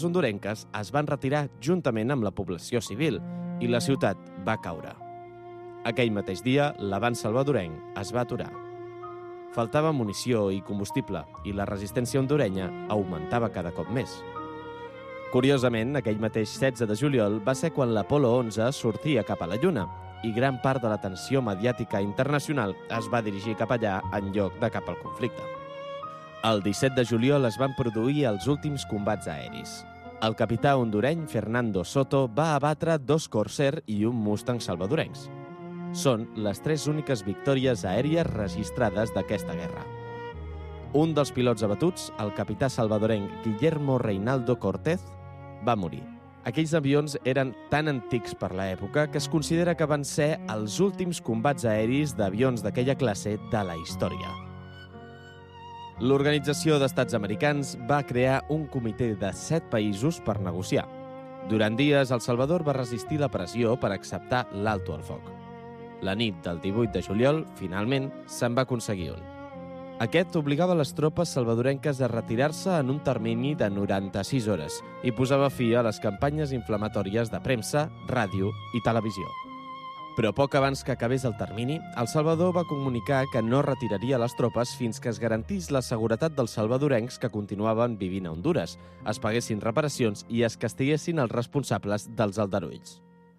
hondurenques es van retirar juntament amb la població civil i la ciutat va caure. Aquell mateix dia, l'avanç salvadorenc es va aturar. Faltava munició i combustible i la resistència hondurenya augmentava cada cop més. Curiosament, aquell mateix 16 de juliol va ser quan l'Apolo 11 sortia cap a la Lluna i gran part de l'atenció mediàtica internacional es va dirigir cap allà en lloc de cap al conflicte. El 17 de juliol es van produir els últims combats aeris. El capità hondureny Fernando Soto va abatre 2 Corsair i un Mustang salvadorencs. Són les 3 úniques victòries aèries registrades d'aquesta guerra. Un dels pilots abatuts, el capità salvadorenc Guillermo Reinaldo Cortez, va morir. Aquells avions eren tan antics per l'època que es considera que van ser els últims combats aeris d'avions d'aquella classe de la història. L'Organització d'Estats Americans va crear un comitè de 7 països per negociar. Durant dies, El Salvador va resistir la pressió per acceptar l'alto al foc. La nit del 18 de juliol, finalment, se'n va aconseguir un. Aquest obligava les tropes salvadorenques a retirar-se en un termini de 96 hores i posava fi a les campanyes inflamatòries de premsa, ràdio i televisió. Però poc abans que acabés el termini, El Salvador va comunicar que no retiraria les tropes fins que es garantís la seguretat dels salvadorencs que continuaven vivint a Hondures, es paguessin reparacions i es castiguessin els responsables dels aldarulls.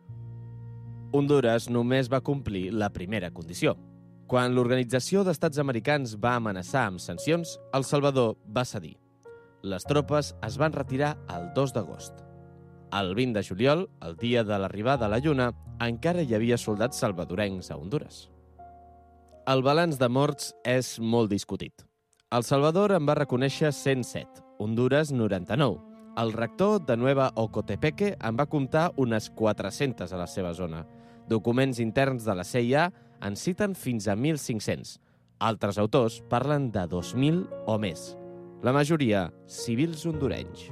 Hondures només va complir la primera condició. Quan l'Organització d'Estats Americans va amenaçar amb sancions, El Salvador va cedir. Les tropes es van retirar el 2 d'agost. El 20 de juliol, el dia de l'arribada a la Lluna, encara hi havia soldats salvadorencs a Hondures. El balanç de morts és molt discutit. El Salvador en va reconèixer 107, Hondures 99. El rector de Nueva Ocotepeque en va comptar unes 400 a la seva zona. Documents interns de la CIA en citen fins a 1.500. Altres autors parlen de 2.000 o més. La majoria, civils hondurenys.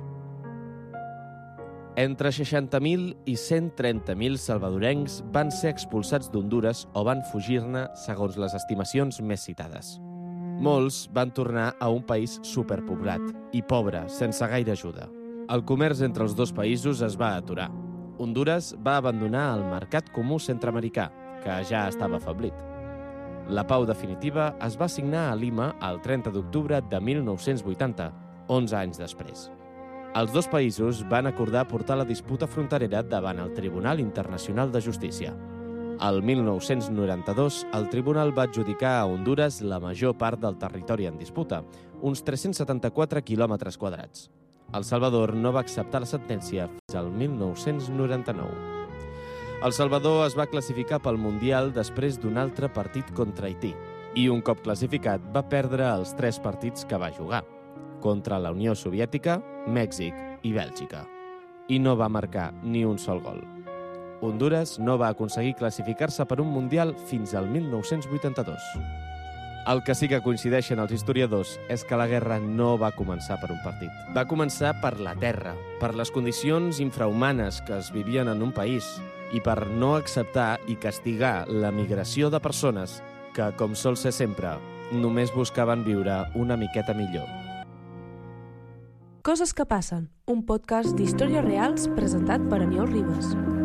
Entre 60.000 i 130.000 salvadorencs van ser expulsats d'Hondures o van fugir-ne segons les estimacions més citades. Molts van tornar a un país superpoblat i pobre, sense gaire ajuda. El comerç entre els 2 països es va aturar. Hondures va abandonar el mercat comú centreamericà, que ja estava afeblit. La pau definitiva es va signar a Lima el 30 d'octubre de 1980, 11 anys després. Els 2 països van acordar portar la disputa fronterera davant el Tribunal Internacional de Justícia. El 1992, el tribunal va adjudicar a Hondures la major part del territori en disputa, uns 374 quilòmetres quadrats. El Salvador no va acceptar la sentència fins al 1999. El Salvador es va classificar pel Mundial després d'un altre partit contra Haití i un cop classificat va perdre els 3 partits que va jugar, contra la Unió Soviètica, Mèxic i Bèlgica, i no va marcar ni un sol gol. Hondures no va aconseguir classificar-se per un Mundial fins al 1982. El que sí que coincideixen els historiadors és que la guerra no va començar per un partit. Va començar per la terra, per les condicions infrahumanes que es vivien en un país i per no acceptar i castigar la migració de persones que, com sol ser sempre, només buscaven viure una miqueta millor. Coses que passen, un podcast d'històries reals presentat per Aniol Ribas.